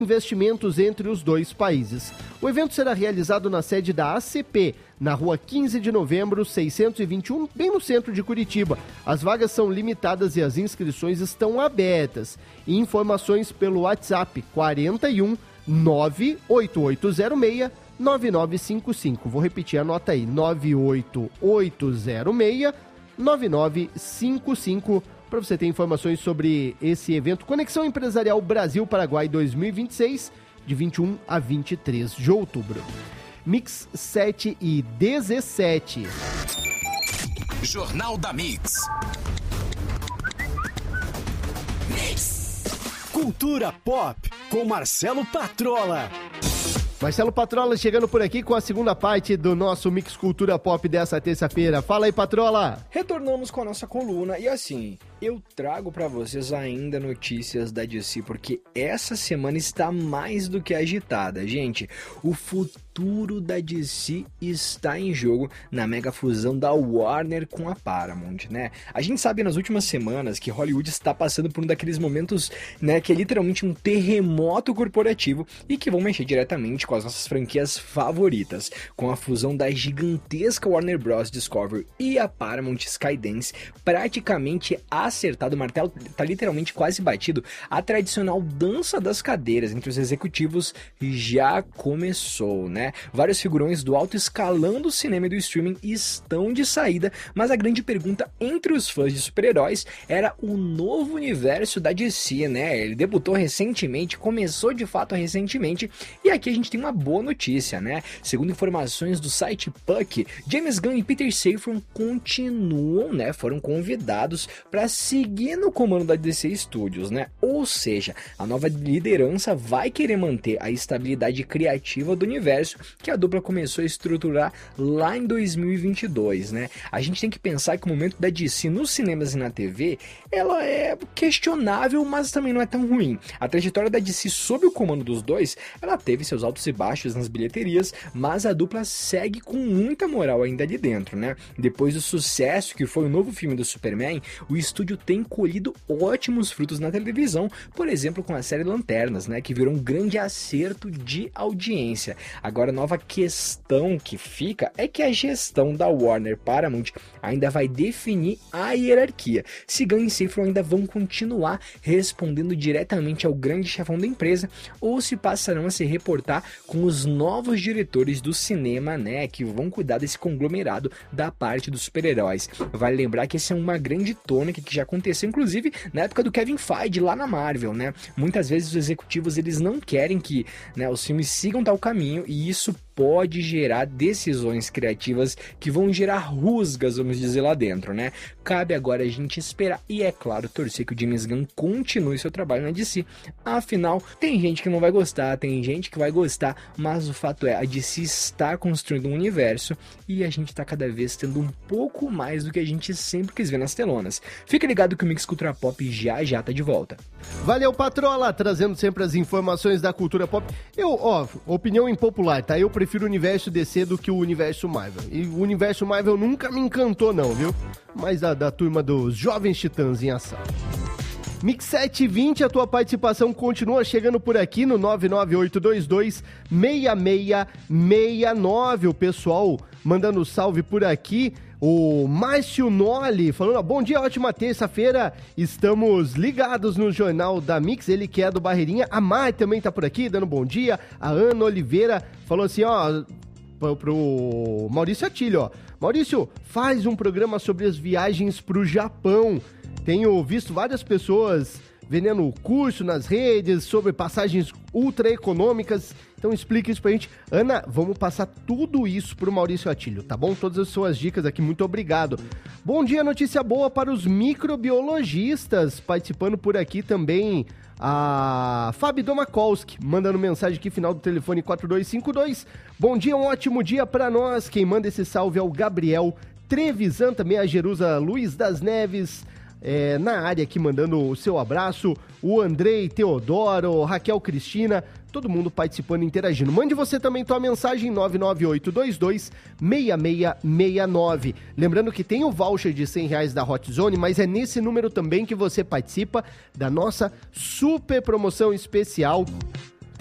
investimentos entre os dois países. O evento será realizado na sede da ACP, na rua 15 de novembro, 621, bem no centro de Curitiba. As vagas são limitadas e as inscrições estão abertas. Informações pelo WhatsApp 41 98806 9955. Vou repetir, anota aí, 98806 9955, para você ter informações sobre esse evento Conexão Empresarial Brasil-Paraguai 2026, de 21 a 23 de outubro. Mix 7 e 17. Jornal da Mix. Cultura Pop, com Marcelo Patrola. Marcelo Patrola chegando por aqui com a segunda parte do nosso Mix Cultura Pop dessa terça-feira. Fala aí, Patrola! Retornamos com a nossa coluna e assim, eu trago pra vocês ainda notícias da DC, porque essa semana está mais do que agitada. Gente, o futuro da DC está em jogo na mega fusão da Warner com a Paramount, né? A gente sabe nas últimas semanas que Hollywood está passando por um daqueles momentos, né, que é literalmente um terremoto corporativo e que vão mexer diretamente com as nossas franquias favoritas. Com a fusão da gigantesca Warner Bros. Discovery e a Paramount Skydance praticamente acertado, o martelo tá literalmente quase batido, a tradicional dança das cadeiras entre os executivos já começou, né? Vários figurões do alto escalão do cinema e do streaming estão de saída, mas a grande pergunta entre os fãs de super-heróis era o novo universo da DC, né? Ele debutou recentemente, começou de fato recentemente, e aqui a gente tem uma boa notícia, né? Segundo informações do site Puck, James Gunn e Peter Safran continuam, né? Foram convidados para seguir no comando da DC Studios, né? Ou seja, a nova liderança vai querer manter a estabilidade criativa do universo que a dupla começou a estruturar lá em 2022, né? A gente tem que pensar que o momento da DC nos cinemas e na TV, ela é questionável, mas também não é tão ruim. A trajetória da DC sob o comando dos dois, ela teve seus altos e baixos nas bilheterias, mas a dupla segue com muita moral ainda ali dentro, né? Depois do sucesso que foi o novo filme do Superman, o estúdio tem colhido ótimos frutos na televisão, por exemplo com a série Lanternas, né? Que virou um grande acerto de audiência. Agora a nova questão que fica é que a gestão da Warner Paramount ainda vai definir a hierarquia. Se Gunn e Safran ainda vão continuar respondendo diretamente ao grande chefão da empresa ou se passarão a se reportar com os novos diretores do cinema, né, que vão cuidar desse conglomerado da parte dos super-heróis. Vale lembrar que essa é uma grande tônica que já aconteceu, inclusive, na época do Kevin Feige lá na Marvel, né? Muitas vezes os executivos, eles não querem que, né, os filmes sigam tal caminho e isso pode gerar decisões criativas que vão gerar rusgas, vamos dizer, lá dentro, né? Cabe agora a gente esperar e, é claro, torcer que o James Gunn continue seu trabalho na DC. Afinal, tem gente que não vai gostar, tem gente que vai gostar, mas o fato é, a DC está construindo um universo e a gente está cada vez tendo um pouco mais do que a gente sempre quis ver nas telonas. Fica ligado que o Mix Cultura Pop já tá de volta. Valeu, Patrola, trazendo sempre as informações da cultura pop. Opinião impopular, tá? Eu prefiro o universo DC do que o universo Marvel. E o universo Marvel nunca me encantou não, viu? Mas da turma dos Jovens Titãs em ação. Mix 720, a tua participação continua chegando por aqui no 998226669. O pessoal mandando salve por aqui. O Márcio Noli falando, bom dia, ótima terça-feira, estamos ligados no Jornal da Mix, ele que é do Barreirinha. A Mar também tá por aqui, dando bom dia. A Ana Oliveira falou assim, pro Maurício Atílio, Maurício, faz um programa sobre as viagens pro Japão. Tenho visto várias pessoas vendendo curso nas redes sobre passagens ultra econômicas. Então explica isso pra gente. Ana, vamos passar tudo isso pro Maurício Atílio, tá bom? Todas as suas dicas aqui, muito obrigado. Bom dia, notícia boa para os microbiologistas. Participando por aqui também a Fabi Domakolski, mandando mensagem aqui, final do telefone 4252. Bom dia, um ótimo dia para nós. Quem manda esse salve é o Gabriel Trevisan, também a Jerusa Luiz das Neves, na área aqui mandando o seu abraço, o Andrei Teodoro, Raquel Cristina, todo mundo participando, interagindo. Mande você também tua mensagem 998226669. Lembrando que tem o voucher de R$100 da Hot Zone, mas é nesse número também que você participa da nossa super promoção especial